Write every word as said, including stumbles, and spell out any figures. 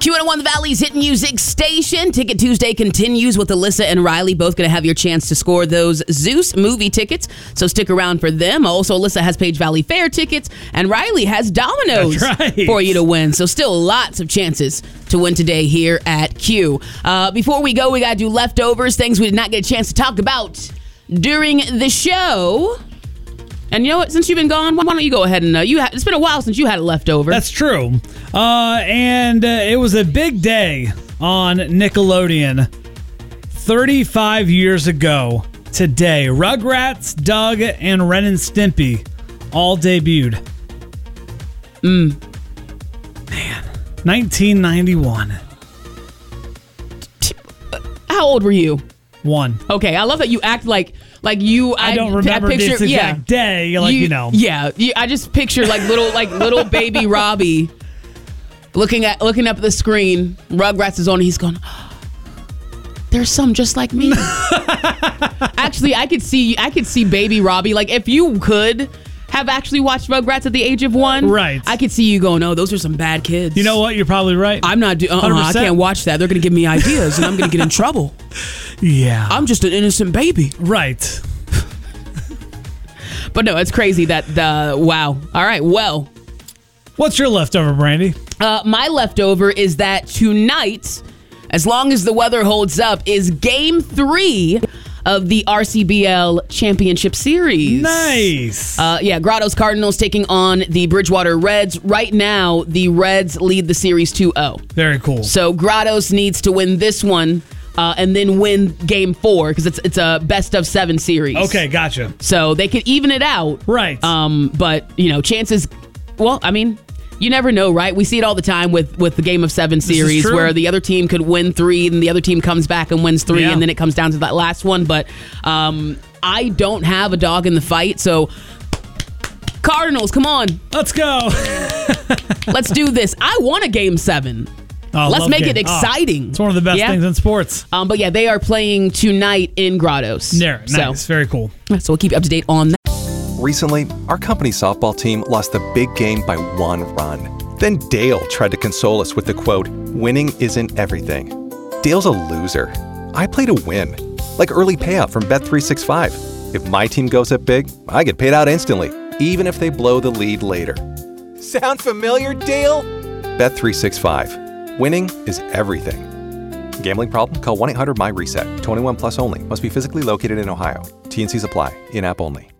Q one oh one The Valley's hit music station. Ticket Tuesday continues with Alyssa and Riley. Both going to have your chance to score those Zeus movie tickets, so stick around for them. Also, Alyssa has Page Valley Fair tickets, and Riley has Domino's right. for you to win. So still lots of chances to win today here at Q. Uh, before we go, we got to do leftovers, things we did not get a chance to talk about during the show. And you know what? Since you've been gone, why don't you go ahead and uh, you? Ha- it's been a while since you had a leftover. That's true. Uh, and uh, it was a big day on Nickelodeon. thirty-five years ago today, Rugrats, Doug, and Ren and Stimpy all debuted. Mm. Man, nineteen ninety-one. How old were you? One. Okay, I love that you act like like you. I, I don't remember I picture, this exact yeah, day. Like you, you know. Yeah, you, I just picture like little like little baby Robbie looking at looking up at the screen. Rugrats is on. And he's going. There's some just like me. Actually, I could see I could see baby Robbie. Like if you could have actually watched Rugrats at the age of one, right? I could see you going, "Oh, those are some bad kids." You know what? You're probably right. I'm not doing. Uh-uh, I can't watch that. They're going to give me ideas, and I'm going to get in trouble. Yeah, I'm just an innocent baby. Right. But no, it's crazy that the wow. All right, well, what's your leftover, Brandy? Uh, my leftover is that tonight, as long as the weather holds up, is Game Three of the R C B L Championship Series. Nice. Uh, yeah, Grotto's Cardinals taking on the Bridgewater Reds. Right now, the Reds lead the series two oh. Very cool. So Grotto's needs to win this one uh, and then win Game Four because it's it's a best of seven series. Okay, gotcha. So they could even it out. Right. Um, but, you know, chances, well, I mean, you never know, right? We see it all the time with, with the Game of Seven series where the other team could win three and the other team comes back and wins three yeah. and then it comes down to that last one. But um, I don't have a dog in the fight, so Cardinals, come on. Let's go. Let's do this. I want a Game Seven. Oh, Let's make game. it exciting. Oh, it's one of the best yeah. things in sports. Um, but yeah, they are playing tonight in Grotto's. There, nice. So, very cool. So we'll keep you up to date on that. Recently, our company softball team lost the big game by one run. Then Dale tried to console us with the quote, "Winning isn't everything." Dale's a loser. I play to win. Like early payout from Bet three sixty-five. If my team goes up big, I get paid out instantly, even if they blow the lead later. Sound familiar, Dale? Bet three sixty-five. Winning is everything. Gambling problem? Call one eight hundred M Y RESET. twenty-one plus only. Must be physically located in Ohio. T and C's apply. In-app only.